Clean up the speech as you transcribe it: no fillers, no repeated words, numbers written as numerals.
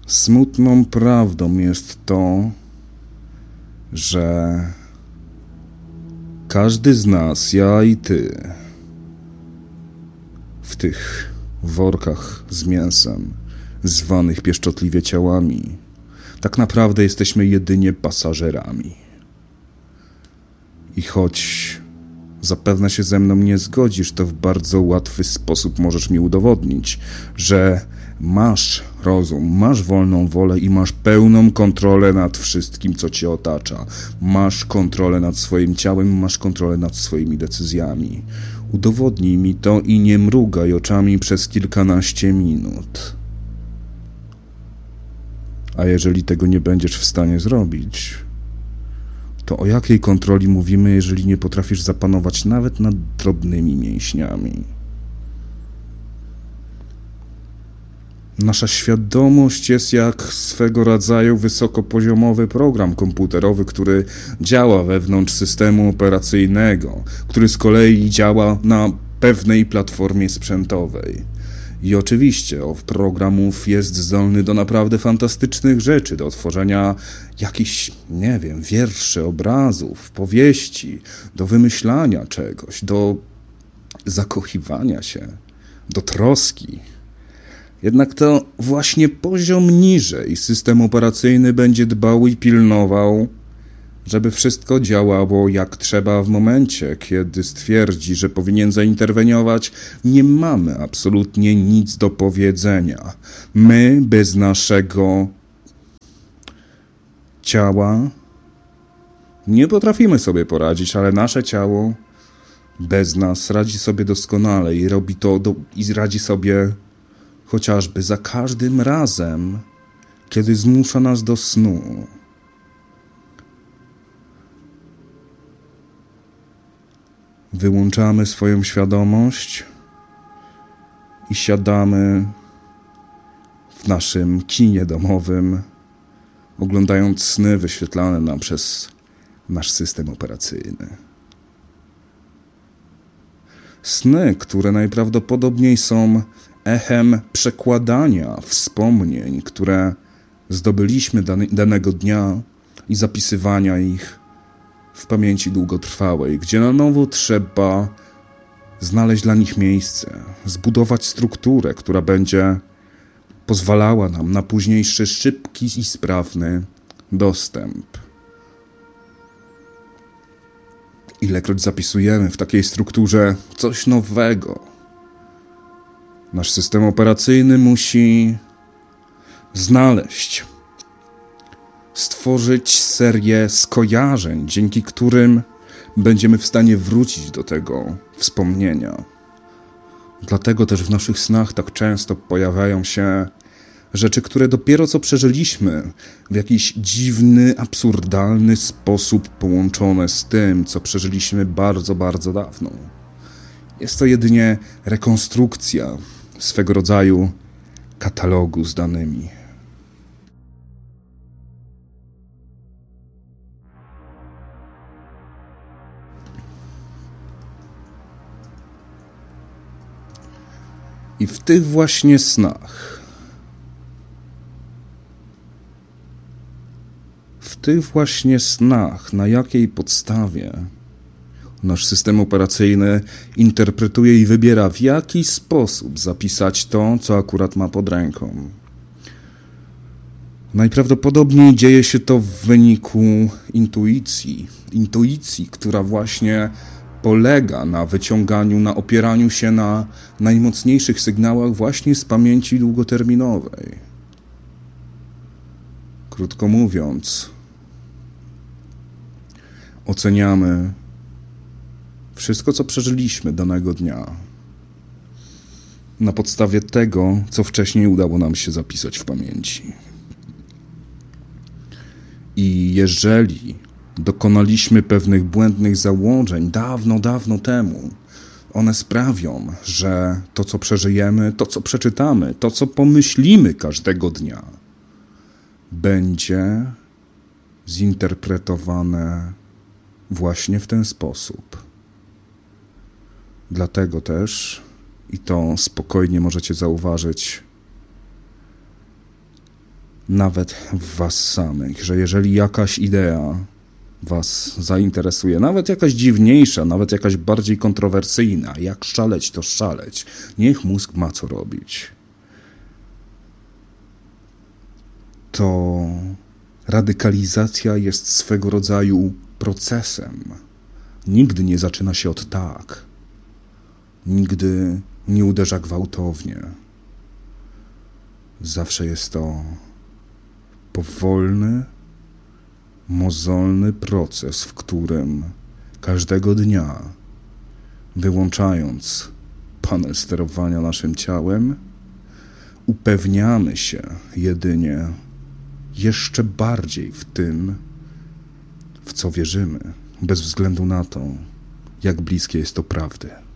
Smutną prawdą jest to, że każdy z nas, ja i ty, w tych workach z mięsem, zwanych pieszczotliwie ciałami, tak naprawdę jesteśmy jedynie pasażerami. I choć zapewne się ze mną nie zgodzisz, to w bardzo łatwy sposób możesz mi udowodnić, że masz rozum, masz wolną wolę i masz pełną kontrolę nad wszystkim, co cię otacza. Masz kontrolę nad swoim ciałem, masz kontrolę nad swoimi decyzjami. Udowodnij mi to i nie mrugaj oczami przez kilkanaście minut. A jeżeli tego nie będziesz w stanie zrobić, to o jakiej kontroli mówimy, jeżeli nie potrafisz zapanować nawet nad drobnymi mięśniami? Nasza świadomość jest jak swego rodzaju wysokopoziomowy program komputerowy, który działa wewnątrz systemu operacyjnego, który z kolei działa na pewnej platformie sprzętowej. I oczywiście programów jest zdolny do naprawdę fantastycznych rzeczy, do tworzenia jakichś, nie wiem, wierszy, obrazów, powieści, do wymyślania czegoś, do zakochiwania się, do troski. Jednak to właśnie poziom niżej system operacyjny będzie dbał i pilnował, żeby wszystko działało jak trzeba w momencie, kiedy stwierdzi, że powinien zainterweniować. Nie mamy absolutnie nic do powiedzenia. My bez naszego ciała nie potrafimy sobie poradzić, ale nasze ciało bez nas radzi sobie doskonale i robi to i radzi sobie chociażby za każdym razem, kiedy zmusza nas do snu. Wyłączamy swoją świadomość i siadamy w naszym kinie domowym, oglądając sny wyświetlane nam przez nasz system operacyjny. Sny, które najprawdopodobniej są echem przekładania wspomnień, które zdobyliśmy danego dnia i zapisywania ich w pamięci długotrwałej, gdzie na nowo trzeba znaleźć dla nich miejsce, zbudować strukturę, która będzie pozwalała nam na późniejszy szybki i sprawny dostęp. Ilekroć zapisujemy w takiej strukturze coś nowego, nasz system operacyjny musi stworzyć serię skojarzeń, dzięki którym będziemy w stanie wrócić do tego wspomnienia. Dlatego też w naszych snach tak często pojawiają się rzeczy, które dopiero co przeżyliśmy w jakiś dziwny, absurdalny sposób połączone z tym, co przeżyliśmy bardzo, bardzo dawno. Jest to jedynie rekonstrukcja swego rodzaju katalogu z danymi. I w tych właśnie snach, na jakiej podstawie nasz system operacyjny interpretuje i wybiera, w jaki sposób zapisać to, co akurat ma pod ręką. Najprawdopodobniej dzieje się to w wyniku intuicji, która właśnie polega na wyciąganiu, na opieraniu się na najmocniejszych sygnałach właśnie z pamięci długoterminowej. Krótko mówiąc, oceniamy wszystko, co przeżyliśmy danego dnia na podstawie tego, co wcześniej udało nam się zapisać w pamięci. I jeżeli dokonaliśmy pewnych błędnych założeń dawno, dawno temu, one sprawią, że to, co przeżyjemy, to, co przeczytamy, to, co pomyślimy każdego dnia, będzie zinterpretowane właśnie w ten sposób. Dlatego też, i to spokojnie możecie zauważyć, nawet w was samych, że jeżeli jakaś idea was zainteresuje, nawet jakaś dziwniejsza, nawet jakaś bardziej kontrowersyjna, jak szaleć, to szaleć. Niech mózg ma co robić. To radykalizacja jest swego rodzaju procesem. Nigdy nie zaczyna się od tak. Nigdy nie uderza gwałtownie. Zawsze jest to powolny, mozolny proces, w którym każdego dnia, wyłączając panel sterowania naszym ciałem, upewniamy się jedynie jeszcze bardziej w tym, w co wierzymy, bez względu na to, jak bliskie jest to prawdy.